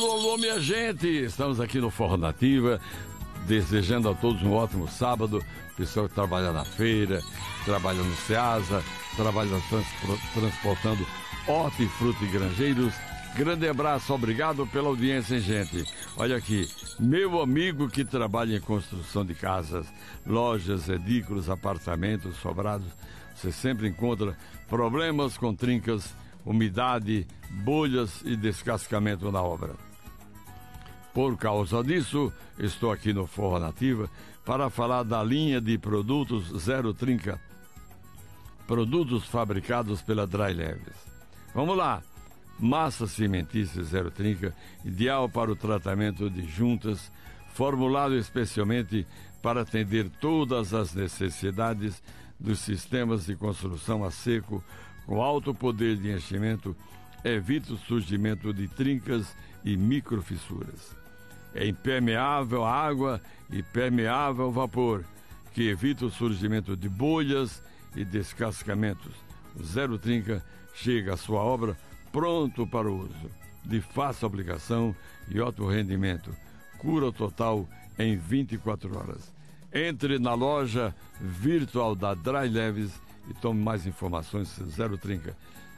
alô, minha gente! Estamos aqui no Forró Nativa, desejando a todos um ótimo sábado. Pessoal que trabalha na feira, trabalha no Ceasa, trabalha transportando hortifruti e granjeiros. Grande abraço, obrigado pela audiência, hein, gente? Olha aqui, meu amigo que trabalha em construção de casas, lojas, edículos, apartamentos, sobrados, você sempre encontra problemas com trincas, umidade, bolhas e descascamento na obra. Por causa disso, estou aqui no Forró Nativa para falar da linha de produtos Zero Trinca, produtos fabricados pela Dry Leves. Vamos lá! Massa cimentícia Zero Trinca, ideal para o tratamento de juntas, formulado especialmente para atender todas as necessidades dos sistemas de construção a seco, com alto poder de enchimento, evita o surgimento de trincas e microfissuras. É impermeável à água e permeável ao vapor, que evita o surgimento de bolhas e descascamentos. O Zero Trinca chega à sua obra pronto para o uso, de fácil aplicação e alto rendimento. Cura total em 24 horas. Entre na loja virtual da Dry Leves e tome mais informações. Zero Trinca.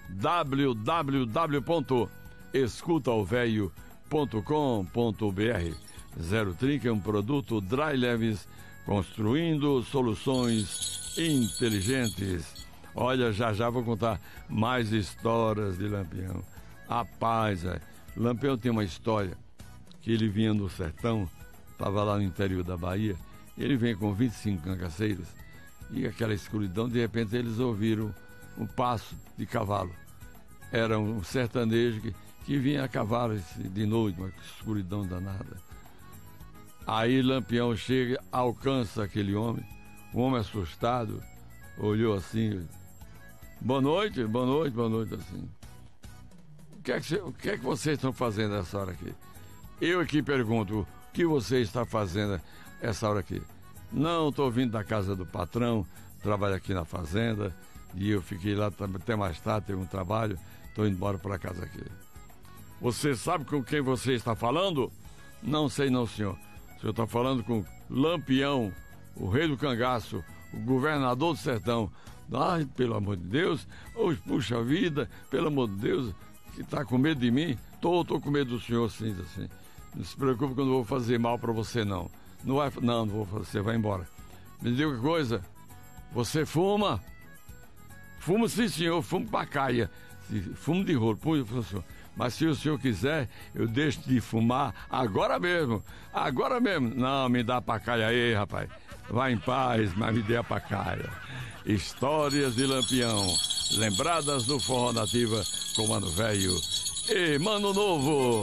www.escutaovelho.com.br. Zero Trinca é um produto Dry Leves, construindo soluções inteligentes. Olha, já vou contar mais histórias de Lampião. Rapaz, Lampião tem uma história que ele vinha no sertão, estava lá no interior da Bahia, ele vem com 25 cangaceiros e aquela escuridão, de repente eles ouviram um passo de cavalo. Era um sertanejo que vinha a cavalo de noite, uma escuridão danada. Aí Lampião chega, alcança aquele homem, o homem assustado, olhou assim... Boa noite, assim. O que é que vocês estão fazendo essa hora aqui? Eu aqui pergunto, o que você está fazendo essa hora aqui? Não, estou vindo da casa do patrão, trabalho aqui na fazenda, e eu fiquei lá até mais tarde, teve um trabalho, estou indo embora para casa aqui. Você sabe com quem você está falando? Não sei não, senhor. O senhor está falando com Lampião, o rei do cangaço, o governador do sertão. Ai, pelo amor de Deus, puxa vida, pelo amor de Deus, que tá com medo de mim? Tô com medo do senhor, sim, assim. Não se preocupe que eu não vou fazer mal para você, não. Não vou fazer, você vai embora. Me diga uma coisa, você fuma? Fumo sim, senhor, fumo pacaia, fumo de rolo, senhor. Mas se o senhor quiser, eu deixo de fumar agora mesmo. Não, me dá a pacaia aí, rapaz. Vai em paz, mas me dê a pacaia. Histórias de Lampião, lembradas do Forró Nativa com Mano Velho e Mano Novo.